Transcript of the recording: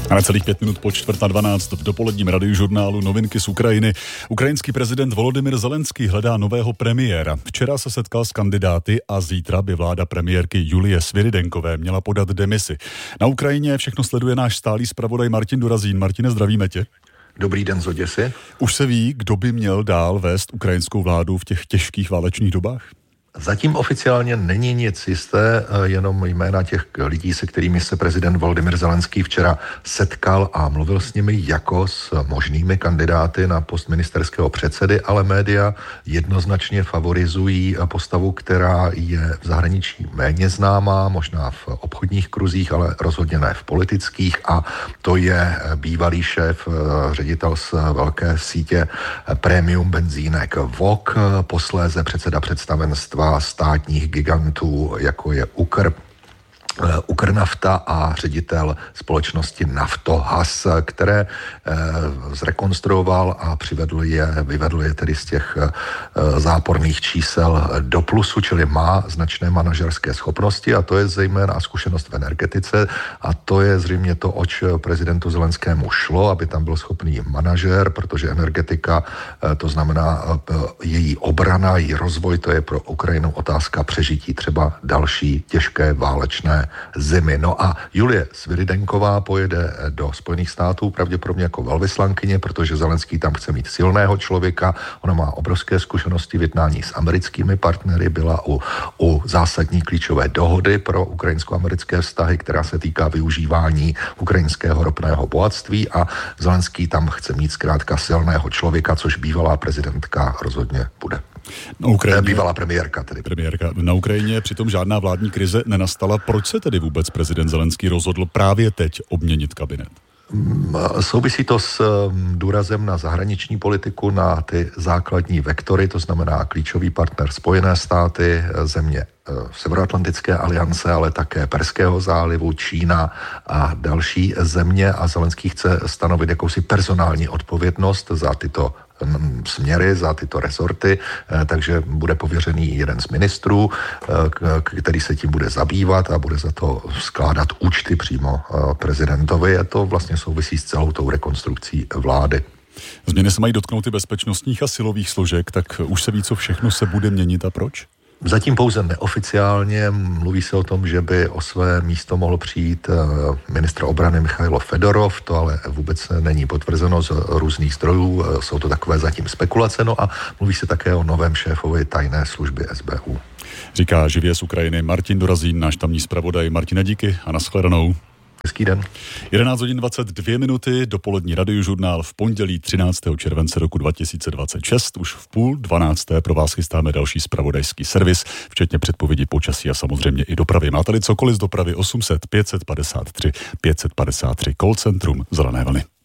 A na celých 5 minut po 11:45 v dopoledním radiožurnálu Novinky z Ukrajiny. Ukrajinský prezident Volodymyr Zelenský hledá nového premiéra. Včera se setkal s kandidáty a zítra by vláda premiérky Julie Sviridenkové měla podat demisi. Na Ukrajině všechno sleduje náš stálý zpravodaj Martin Durazín. Martine, zdravíme tě. Dobrý den z Oděsy. Už se ví, kdo by měl dál vést ukrajinskou vládu v těch těžkých válečných dobách? Zatím oficiálně není nic jisté, jenom jména těch lidí, se kterými se prezident Volodymyr Zelenský včera setkal a mluvil s nimi jako s možnými kandidáty na post ministerského předsedy, ale média jednoznačně favorizují postavu, která je v zahraničí méně známá, možná v obchodních kruzích, ale rozhodně ne v politických, a to je bývalý šéf, ředitel z velké sítě premium benzínek VOK, posléze předseda představenstva státních gigantů, jako je Ukrnafta a ředitel společnosti Naftohaz, které zrekonstruoval a vyvedl je tedy z těch záporných čísel do plusu, čili má značné manažerské schopnosti, a to je zejména zkušenost v energetice, a to je zřejmě to, oč prezidentu Zelenskému šlo, aby tam byl schopný manažer, protože energetika, to znamená její obrana, její rozvoj, to je pro Ukrajinu otázka přežití třeba další těžké válečné zimy. No a Julie Sviridenková pojede do Spojených států pravděpodobně jako velvyslankyně, protože Zelenský tam chce mít silného člověka. Ona má obrovské zkušenosti v jednání s americkými partnery, byla u zásadní klíčové dohody pro ukrajinsko-americké vztahy, která se týká využívání ukrajinského ropného bohatství, a Zelenský tam chce mít zkrátka silného člověka, což bývalá prezidentka rozhodně bude. Bývalá premiérka tedy. Na Ukrajině přitom žádná vládní krize nenastala. Proč se tedy vůbec prezident Zelenský rozhodl právě teď obměnit kabinet? Souvisí to s důrazem na zahraniční politiku, na ty základní vektory, to znamená klíčový partner Spojené státy, země Severoatlantické aliance, ale také Perského zálivu, Čína a další země, a Zelenský chce stanovit jakousi personální odpovědnost za tyto směry, za tyto rezorty, takže bude pověřený jeden z ministrů, který se tím bude zabývat a bude za to skládat účty přímo prezidentovi, a to vlastně souvisí s celou tou rekonstrukcí vlády. Změny se mají dotknout i bezpečnostních a silových složek, tak už se ví, co všechno se bude měnit a proč? Zatím pouze neoficiálně. Mluví se o tom, že by o své místo mohl přijít ministr obrany Michailo Fedorov, to ale vůbec není potvrzeno z různých zdrojů, jsou to takové zatím spekulace, no a mluví se také o novém šéfovi tajné služby SBU. Říká živě z Ukrajiny Martin Durazín, náš tamní zpravodaj. Martine, díky a nashledanou. Hezký den. 11:22, dopolední radiožurnál v pondělí 13. července roku 2026. Už v 11:30 pro vás chystáme další zpravodajský servis, včetně předpovědi počasí a samozřejmě i dopravy. Máte-li cokoliv z dopravy, 800 553 553, call centrum Zelené vlny.